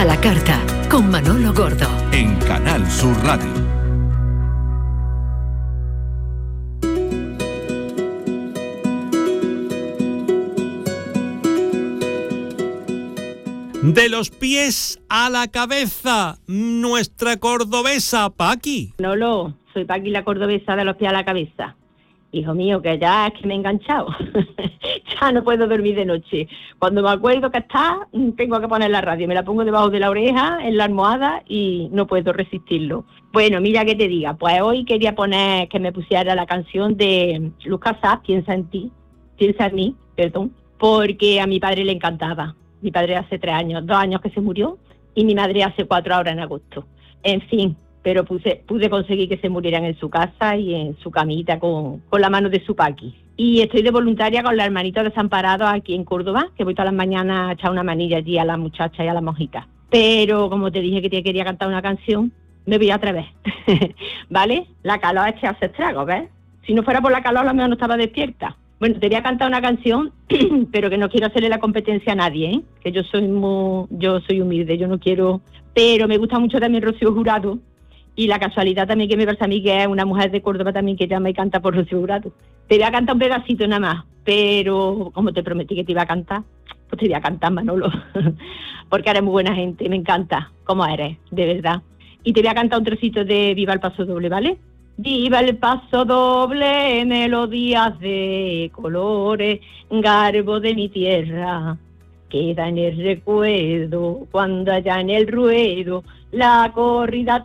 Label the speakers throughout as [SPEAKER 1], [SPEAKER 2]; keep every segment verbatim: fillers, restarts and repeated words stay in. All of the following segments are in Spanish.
[SPEAKER 1] A la carta, con Manolo Gordo.
[SPEAKER 2] En Canal Sur Radio.
[SPEAKER 3] De los pies a la cabeza, nuestra cordobesa, Paqui.
[SPEAKER 4] Manolo, soy Paqui la cordobesa de los pies a la cabeza. Hijo mío, que ya es que me he enganchado. Ya no puedo dormir de noche. Cuando me acuerdo que está, tengo que poner la radio. Me la pongo debajo de la oreja, en la almohada, y no puedo resistirlo. Bueno, mira que te diga. Pues hoy quería poner que me pusiera la canción de Luz Casas, Piensa en ti, Piensa en mí, perdón, porque a mi padre le encantaba. Mi padre hace tres años, dos años que se murió, y mi madre hace cuatro ahora en agosto. En fin, pero puse, pude conseguir que se murieran en su casa y en su camita con, con la mano de su Paqui. Y estoy de voluntaria con los hermanitos desamparados aquí en Córdoba, que voy todas las mañanas a echar una manilla allí a las muchachas y a las monjitas. Pero como te dije que te quería cantar una canción, me voy a atrever, ¿vale? La calor es que hace estragos, ¿ves? Si no fuera por la calor, a lo mejor no estaba despierta. Bueno, te voy a cantar una canción, pero que no quiero hacerle la competencia a nadie, ¿eh? Que yo soy muy, yo soy humilde, yo no quiero... Pero me gusta mucho también Rocío Jurado, y la casualidad también que me pasa a mí, que es una mujer de Córdoba también que llama y canta por Rocío Jurado. Te voy a cantar un pedacito nada más, pero como te prometí que te iba a cantar, pues te voy a cantar, Manolo, porque eres muy buena gente, me encanta cómo eres, de verdad. Y te voy a cantar un trocito de Viva el Paso Doble, ¿vale? Viva el paso doble, melodías de colores, garbo de mi tierra, queda en el recuerdo cuando allá en el ruedo la corrida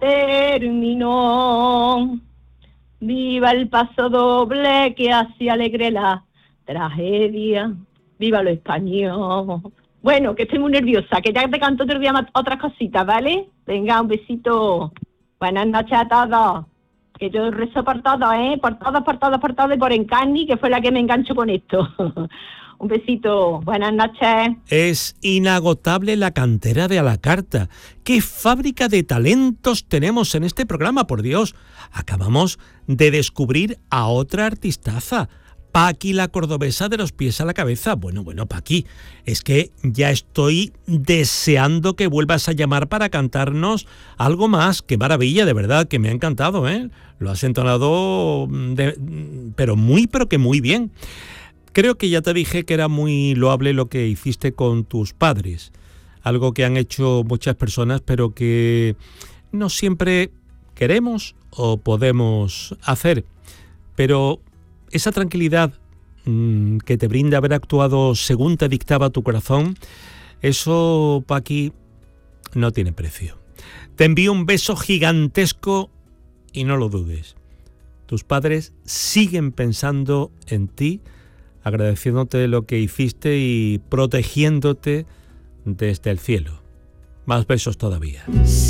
[SPEAKER 4] terminó. Viva el paso doble que así alegre la tragedia, viva lo español. Bueno, que estoy muy nerviosa, que ya te canto otro día más, otras cositas, ¿vale? Venga, un besito. Buenas noches a todos. Que yo rezo por todos, ¿eh? Por todos, por todos, por todos, y por Encarni, que fue la que me enganchó con esto. Un besito, buenas noches.
[SPEAKER 3] Es inagotable la cantera de A la Carta. ¡Qué fábrica de talentos tenemos en este programa, por Dios! Acabamos de descubrir a otra artistaza, Paqui la cordobesa de los pies a la cabeza. Bueno, bueno, Paqui, es que ya estoy deseando que vuelvas a llamar para cantarnos algo más. ¡Qué maravilla, de verdad, que me ha encantado, ¿eh? Lo has entonado, de, pero muy, pero que muy bien. Creo que ya te dije que era muy loable lo que hiciste con tus padres, algo que han hecho muchas personas, pero que no siempre queremos o podemos hacer. Pero esa tranquilidad mmm, que te brinda haber actuado según te dictaba tu corazón, eso, Paqui, no tiene precio. Te envío un beso gigantesco y no lo dudes. Tus padres siguen pensando en ti, agradeciéndote lo que hiciste y protegiéndote desde el cielo. Más besos todavía.